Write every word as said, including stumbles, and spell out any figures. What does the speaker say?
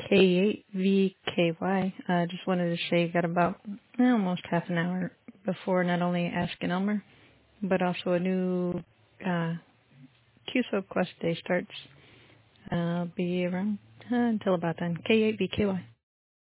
K eight V K Y. I uh, just wanted to say you got about eh, almost half an hour before not only Ask an Elmer, but also a new uh, Q S O P Quest day starts. I'll be around uh, until about then. K eight V K Y.